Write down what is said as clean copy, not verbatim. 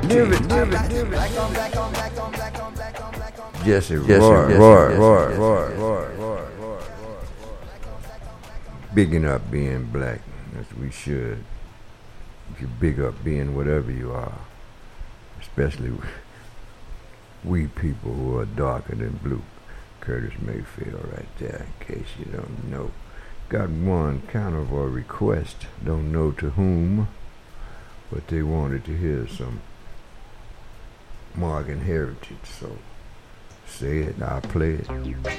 Jesse Roy. Bigging up being black, as we should. You big up being whatever you are, especially we people who are darker than blue. Curtis Mayfield right there, in case you don't know. Got one kind of a request, don't know to whom, but they wanted to hear some Morgan Heritage, so say it, I'll play it.